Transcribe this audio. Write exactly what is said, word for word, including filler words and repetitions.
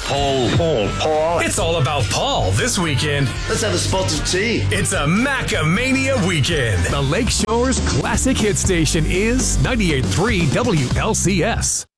Paul. Paul. Paul. It's all about Paul this weekend. Let's have a spot of tea. It's a Macamania weekend. The Lakeshore's classic hit station is ninety-eight point three W L C S.